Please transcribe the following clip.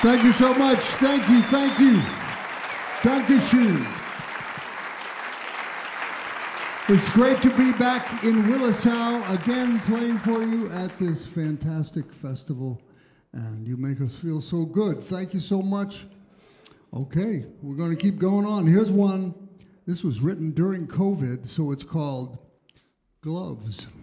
Thank you so much. Thank you. Dankeschön. It's great to be back in Willisau again, playing for you at this fantastic festival. And you make us feel so good. Thank you so much. Okay, we're going to keep going on. Here's one. This was written during COVID, so it's called Gloves.